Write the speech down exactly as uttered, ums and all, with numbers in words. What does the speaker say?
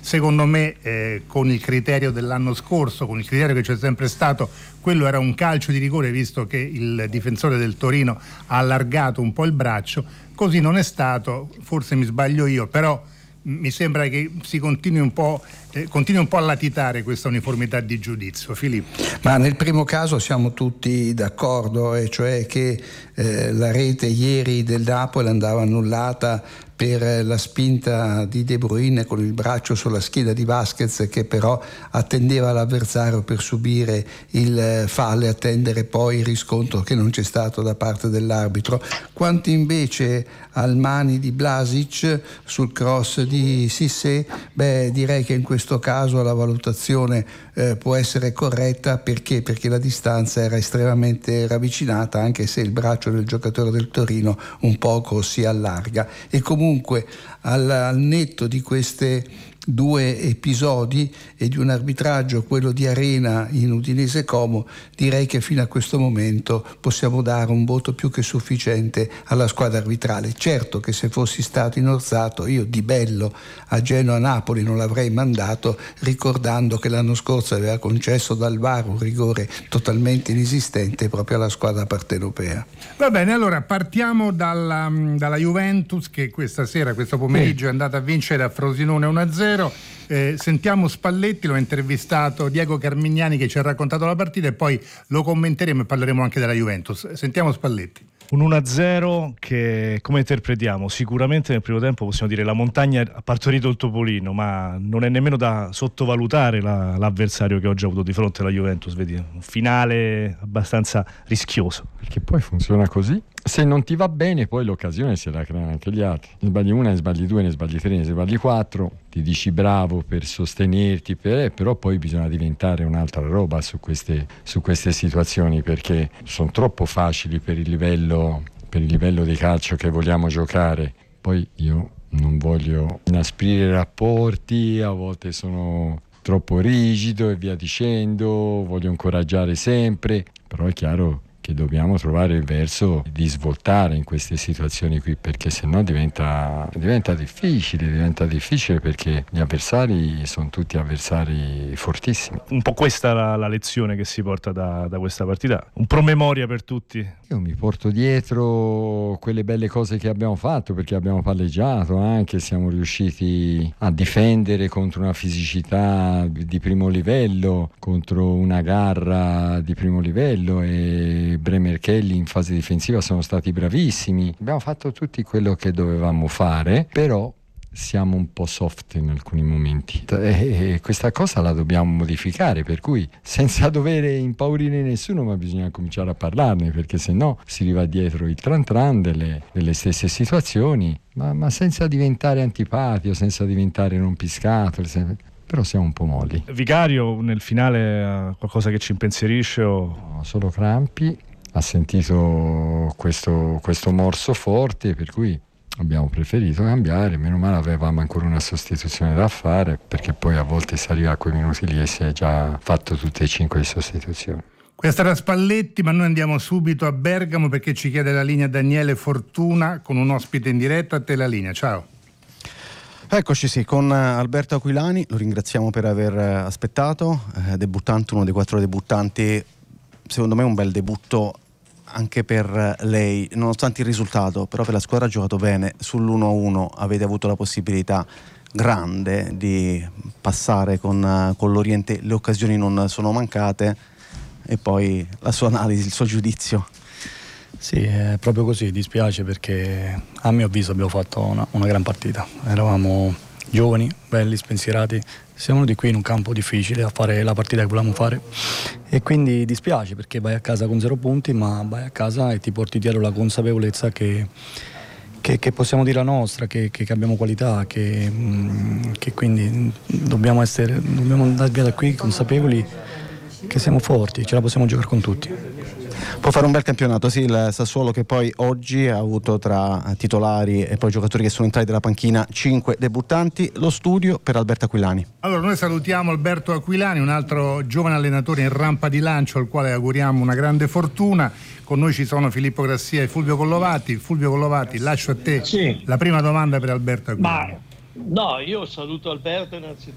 secondo me eh, con il criterio dell'anno scorso, con il criterio che c'è sempre stato, quello era un calcio di rigore, visto che il difensore del Torino ha allargato un po' il braccio. Così non è stato, forse mi sbaglio io, però mi sembra che si continui un po', eh, continui un po' a latitare questa uniformità di giudizio. Filippo. Ma nel primo caso siamo tutti d'accordo, e cioè che eh, la rete ieri del Napoli andava annullata per la spinta di De Bruyne con il braccio sulla schiena di Vasquez, che però attendeva l'avversario per subire il fallo e attendere poi il riscontro che non c'è stato da parte dell'arbitro. Quanto invece al mani di Vlasic sul cross di Cissé, beh, direi che in questo caso la valutazione eh, può essere corretta. Perché? Perché la distanza era estremamente ravvicinata, anche se il braccio del giocatore del Torino un poco si allarga. E comunque al, al netto di queste due episodi e di un arbitraggio, quello di Arena in Udinese Como, direi che fino a questo momento possiamo dare un voto più che sufficiente alla squadra arbitrale. Certo che se fossi stato in Orzato io Di Bello a Genoa-Napoli non l'avrei mandato, ricordando che l'anno scorso aveva concesso dal V A R un rigore totalmente inesistente proprio alla squadra partenopea. Va bene, allora partiamo dalla, dalla Juventus, che questa sera, questo pomeriggio è andata a vincere a Frosinone uno a zero. Eh, sentiamo Spalletti, l'ho intervistato Diego Carmignani che ci ha raccontato la partita e poi lo commenteremo e parleremo anche della Juventus. Sentiamo Spalletti. Un uno a zero che come interpretiamo? Sicuramente nel primo tempo possiamo dire la montagna ha partorito il topolino, ma non è nemmeno da sottovalutare la, l'avversario che oggi ha avuto di fronte la Juventus. Vedi, un finale abbastanza rischioso. Perché poi funziona così. Se non ti va bene, poi l'occasione se la creano anche gli altri. Ne sbagli una, ne sbagli due, ne sbagli tre, ne sbagli quattro. Ti dici bravo per sostenerti, per, però poi bisogna diventare un'altra roba su queste, su queste situazioni, perché sono troppo facili per il livello, per il livello di calcio che vogliamo giocare. Poi io non voglio inasprire rapporti, a volte sono troppo rigido e via dicendo, voglio incoraggiare sempre, però è chiaro che dobbiamo trovare il verso di svoltare in queste situazioni qui, perché sennò diventa, diventa difficile, diventa difficile perché gli avversari sono tutti avversari fortissimi. Un po' questa è la, la lezione che si porta da, da questa partita, un promemoria per tutti. Io mi porto dietro quelle belle cose che abbiamo fatto, perché abbiamo palleggiato anche, siamo riusciti a difendere contro una fisicità di primo livello, contro una garra di primo livello, e Bremer Kelly in fase difensiva sono stati bravissimi. Abbiamo fatto tutti quello che dovevamo fare, però siamo un po' soft in alcuni momenti e questa cosa la dobbiamo modificare, per cui senza dover impaurire nessuno, ma bisogna cominciare a parlarne, perché sennò si riva dietro il tran tran delle, delle stesse situazioni, ma, ma senza diventare antipatico, senza diventare rompiscatole, senza... però siamo un po' molli. Vicario, nel finale qualcosa che ci impensierisce o... No, solo crampi, ha sentito questo, questo morso forte, per cui abbiamo preferito cambiare. Meno male avevamo ancora una sostituzione da fare, perché poi a volte si arriva a quei minuti lì e si è già fatto tutte e cinque le sostituzioni. Questa era Spalletti, ma noi andiamo subito a Bergamo perché ci chiede la linea Daniele Fortuna con un ospite in diretta. A te la linea, ciao. Eccoci sì, con Alberto Aquilani, lo ringraziamo per aver aspettato, eh, debuttante, uno dei quattro debuttanti, secondo me un bel debutto anche per lei, nonostante il risultato, però per la squadra ha giocato bene. Sull'uno a uno avete avuto la possibilità grande di passare con, con l'Oriente, le occasioni non sono mancate, e poi la sua analisi, il suo giudizio. Sì, è proprio così, dispiace perché a mio avviso abbiamo fatto una, una gran partita. Eravamo giovani, belli, spensierati, siamo venuti qui in un campo difficile a fare la partita che volevamo fare e quindi dispiace perché vai a casa con zero punti, ma vai a casa e ti porti dietro la consapevolezza che, che, che possiamo dire la nostra, che, che abbiamo qualità, che, che quindi dobbiamo, essere, dobbiamo andare via da qui consapevoli che siamo forti, ce la possiamo giocare con tutti. Può fare un bel campionato, sì, il Sassuolo che poi oggi ha avuto tra titolari e poi giocatori che sono entrati dalla panchina cinque debuttanti. Lo studio per Alberto Aquilani. Allora noi salutiamo Alberto Aquilani, un altro giovane allenatore in rampa di lancio al quale auguriamo una grande fortuna. Con noi ci sono Filippo Grassia e Fulvio Collovati. Fulvio Collovati, lascio a te sì. la prima domanda per Alberto Aquilani. Ma, no, io saluto Alberto innanzitutto